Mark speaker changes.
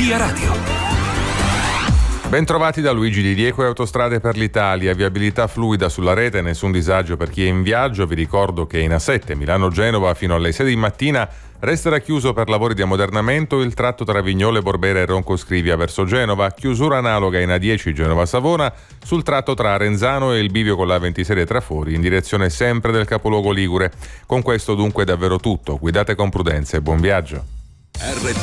Speaker 1: Via Radio.
Speaker 2: Bentrovati da Luigi Di Diego e Autostrade per l'Italia. Viabilità fluida sulla rete, nessun disagio per chi è in viaggio. Vi ricordo che in A7 Milano-Genova fino alle 6 di mattina resterà chiuso per lavori di ammodernamento il tratto tra Vignole, Borbera e Ronco Scrivia verso Genova. Chiusura analoga in A10 Genova-Savona sul tratto tra Renzano e il bivio con la 26 Trafori in direzione sempre del capoluogo ligure. Con questo dunque è davvero tutto. Guidate con prudenza e buon viaggio.
Speaker 1: RTL